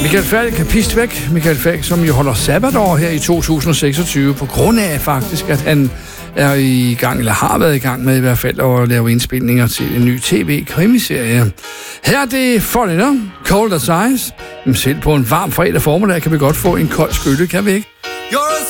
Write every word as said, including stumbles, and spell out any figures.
Michael Falk kan pist væk. Michael Falk, som jo holder sabbatår her i to tusind og seksogtyve, på grund af faktisk, at han er i gang, eller har været i gang med i hvert fald, at lave indspilninger til en ny tv-krimiserie. Her er det Foreigner, Cold as Ice. Men selv på en varm fredag formiddag kan vi godt få en kold skylle, kan vi ikke?